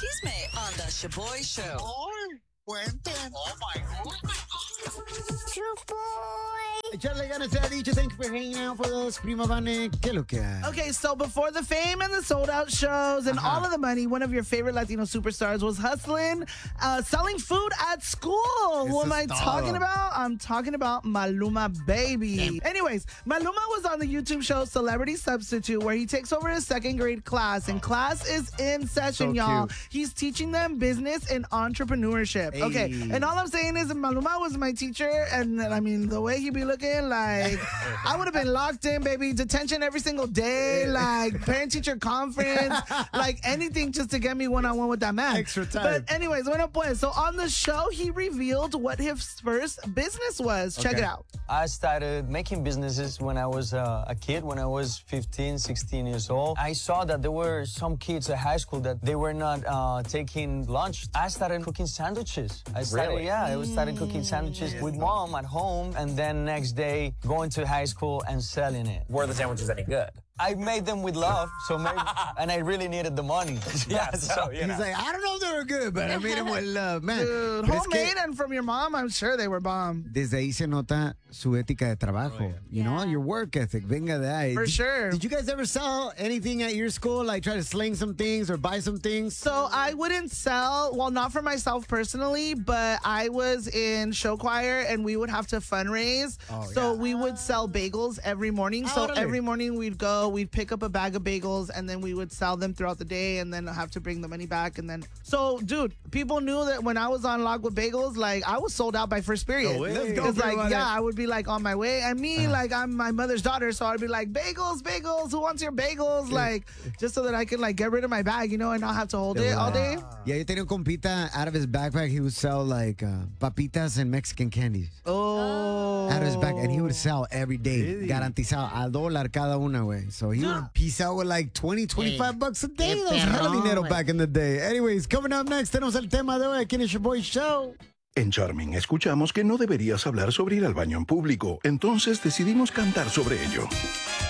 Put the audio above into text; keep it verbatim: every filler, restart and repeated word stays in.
chisme on the Shaboy Show. Ay, cuenten. Oh my God. Echarle ganas se ha dicho. Thank you for hanging out with us, Prima Vane. ¿Qué lo que hay? Okay, so before the fame and the sold-out shows and Uh-huh. all of the money, one of your favorite Latino superstars was hustling, uh, selling food at school. Who Eso am es I todo. talking about? I'm talking about Maluma Baby. Anyways, Maluma was on the YouTube show Celebrity Substitute, where he takes over his second grade class, and class is in session, So y'all. cute. He's teaching them business and entrepreneurship. Okay, Hey. and all I'm saying is Maluma was my teacher, and I mean, the way he be looking, like, I would have been locked in, baby, detention every single day, like parent-teacher conference, like anything just to get me one-on-one with that man. Extra time. But anyways, bueno pues, so on the show, he revealed what his first business was. Check Okay. it out. I started making businesses when I was uh, a kid, when I was fifteen, sixteen years old. I saw that there were some kids at high school that they were not uh, taking lunch. I started cooking sandwiches. I started, Really? yeah, I started cooking sandwiches with mom at home, and then next day going to high school and selling it. Were the sandwiches any good? I made them with love, so maybe, and I really needed the money. Yeah, so, you know. He's like, I don't know if they were good, but I made them with love, man. Dude, Pero es que homemade and from your mom, I'm sure they were bomb. desde ahí se nota su ética de trabajo. You know, your work ethic. Venga de ahí. For Did- sure. Did you guys ever sell anything at your school? Like try to sling some things or buy some things? So I wouldn't sell, well, not for myself personally, but I was in show choir and we would have to fundraise. Oh, so yeah. we would sell bagels every morning. So Órale. every morning we'd go, we'd pick up a bag of bagels, and then we would sell them throughout the day and then have to bring the money back. And then, so dude, people knew that when I was on Log with Bagels, like I was sold out by first period. No way. Let's go, It's like, Prima. yeah, I would be like on my way. And me, like I'm my mother's daughter, so I'd be like, bagels, bagels, who wants your bagels? Like, just so that I can like get rid of my bag, you know, and not have to hold it all day. Yeah, yo tenía un compita, out of his backpack, he would sell like uh, papitas and Mexican candies. Oh. Out of his back, and he would sell every day, garantizado, a dólar cada una, güey. So he would piece out with like twenty, twenty-five bucks a day. That was hella dinero back in the day. Anyways, coming up next, tenemos el tema de hoy aquí en el Shaboy Show. En Charming escuchamos que no deberías hablar sobre ir al baño en público, entonces decidimos cantar sobre ello.